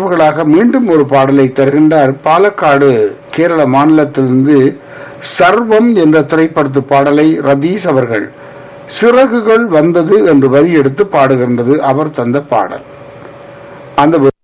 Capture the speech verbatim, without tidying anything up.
உறவுகளாக மீண்டும் ஒரு பாடலை தருகின்றார். பாலக்காடு கேரள மாநிலத்திலிருந்து சர்வம் என்ற திரைப்படத்து பாடலை ரதீஷ் அவர்கள் சிறகுகள் வந்தது என்று வரி எடுத்து பாடுகின்றது அவர் தந்த பாடல். அந்த